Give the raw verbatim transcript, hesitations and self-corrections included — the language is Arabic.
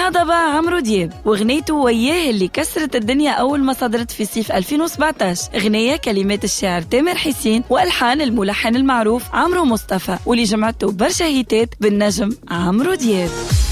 هذا بقى عمرو دياب وغنيته وياه اللي كسرت الدنيا أول ما صدرت في صيف ألفين وسبعتاشر. غنية كلمات الشاعر تامر حسين وألحان الملحن المعروف عمرو مصطفى، واللي جمعته برشا هيتات بالنجم عمرو دياب.